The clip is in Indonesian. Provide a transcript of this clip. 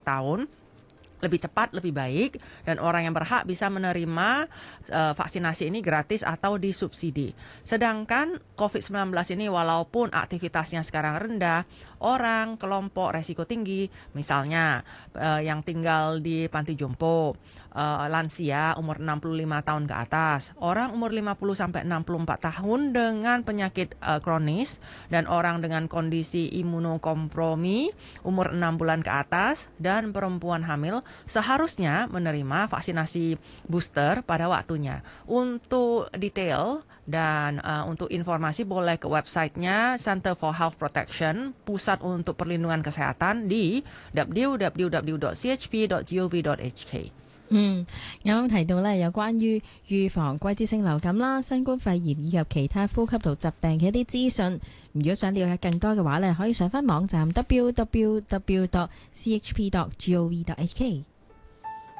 tahun lebih cepat, lebih baik, dan orang yang berhak bisa menerima vaksinasi ini gratis atau disubsidi. Sedangkan COVID-19 ini walaupun aktivitasnya sekarang rendah, orang kelompok resiko tinggi, misalnya yang tinggal di panti jompo, lansia umur 65 tahun ke atas, orang umur 50 sampai 64 tahun dengan penyakit kronis, dan orang dengan kondisi imunokompromi umur 6 bulan ke atas, dan perempuan hamil seharusnya menerima vaksinasi booster pada waktunya. Untuk detail dan untuk informasi boleh ke websitenya Center for Health Protection, Pusat untuk Perlindungan Kesehatan di www.chp.gov.hk。 啱啱提到呢，有關於預防季節性流感啦、新冠肺炎以及其他呼吸道疾病嘅一啲資訊。如果想了解更多嘅話呢，可以上返網站 www.chp.gov.hk。